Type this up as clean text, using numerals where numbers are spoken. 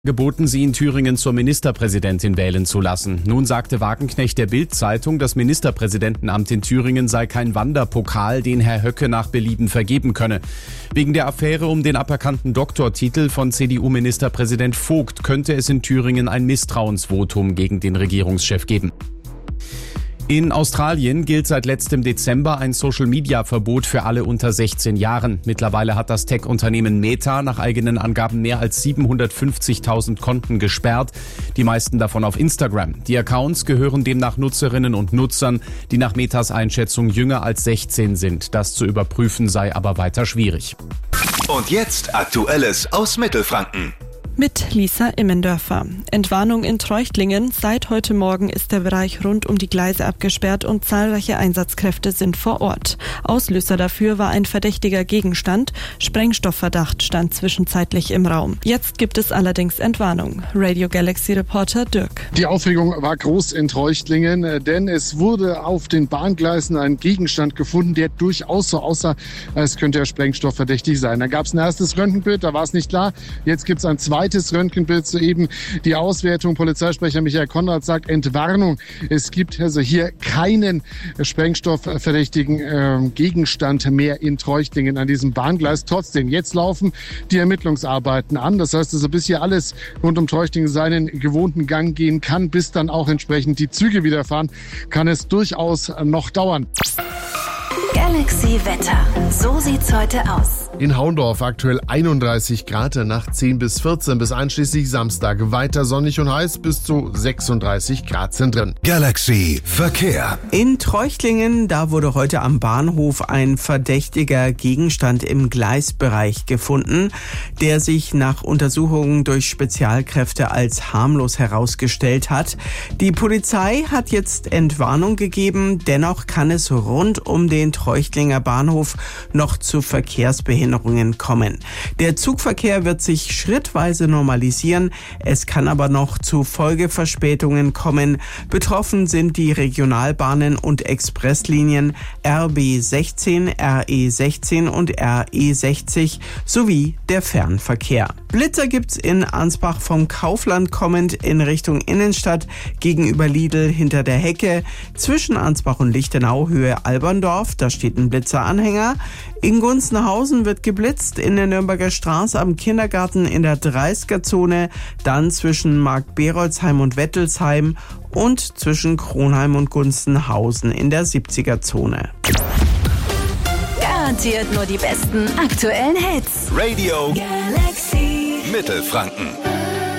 Geboten, sie in Thüringen zur Ministerpräsidentin wählen zu lassen. Nun sagte Wagenknecht der Bild-Zeitung, das Ministerpräsidentenamt in Thüringen sei kein Wanderpokal, den Herr Höcke nach Belieben vergeben könne. Wegen der Affäre um den aberkannten Doktortitel von CDU-Ministerpräsident Vogt könnte es in Thüringen ein Misstrauensvotum gegen den Regierungschef geben. In Australien gilt seit letztem Dezember ein Social-Media-Verbot für alle unter 16 Jahren. Mittlerweile hat das Tech-Unternehmen Meta nach eigenen Angaben mehr als 750.000 Konten gesperrt, die meisten davon auf Instagram. Die Accounts gehören demnach Nutzerinnen und Nutzern, die nach Metas Einschätzung jünger als 16 sind. Das zu überprüfen sei aber weiter schwierig. Und jetzt Aktuelles aus Mittelfranken. Mit Lisa Immendörfer. Entwarnung in Treuchtlingen. Seit heute Morgen ist der Bereich rund um die Gleise abgesperrt und zahlreiche Einsatzkräfte sind vor Ort. Auslöser dafür war ein verdächtiger Gegenstand. Sprengstoffverdacht stand zwischenzeitlich im Raum. Jetzt gibt es allerdings Entwarnung. Radio Galaxy-Reporter Dirk. Die Aufregung war groß in Treuchtlingen, denn es wurde auf den Bahngleisen ein Gegenstand gefunden, der durchaus so aussah, als könnte er sprengstoffverdächtig sein. Da gab es ein erstes Röntgenbild, da war es nicht klar. Jetzt gibt es ein zweites Röntgenbild soeben. Die Auswertung, Polizeisprecher Michael Konrad sagt Entwarnung. Es gibt also hier keinen sprengstoffverdächtigen Gegenstand mehr in Treuchtlingen an diesem Bahngleis. Trotzdem, jetzt laufen die Ermittlungsarbeiten an. Das heißt also, bis hier alles rund um Treuchtlingen seinen gewohnten Gang gehen kann, bis dann auch entsprechend die Züge wieder fahren, kann es durchaus noch dauern. Galaxy Wetter. So sieht's heute aus. In Haundorf aktuell 31 Grad, Nacht 10 bis 14 bis einschließlich Samstag. Weiter sonnig und heiß, bis zu 36 Grad sind drin. Galaxy Verkehr. In Treuchtlingen, da wurde heute am Bahnhof ein verdächtiger Gegenstand im Gleisbereich gefunden, der sich nach Untersuchungen durch Spezialkräfte als harmlos herausgestellt hat. Die Polizei hat jetzt Entwarnung gegeben, dennoch kann es rund um den Treuchtlinger Bahnhof noch zu Verkehrsbehinderungen kommen. Der Zugverkehr wird sich schrittweise normalisieren, es kann aber noch zu Folgeverspätungen kommen. Betroffen sind die Regionalbahnen und Expresslinien RB16, RE16 und RE60 sowie der Fernverkehr. Blitzer gibt's in Ansbach vom Kaufland kommend in Richtung Innenstadt gegenüber Lidl hinter der Hecke. Zwischen Ansbach und Lichtenau Höhe Alberndorf, da steht ein Blitzeranhänger. In Gunzenhausen wird geblitzt, in der Nürnberger Straße am Kindergarten in der 30er-Zone, dann zwischen Mark-Berolzheim und Wettelsheim und zwischen Kronheim und Gunzenhausen in der 70er-Zone. Garantiert nur die besten aktuellen Hits. Radio Galaxy Mittelfranken.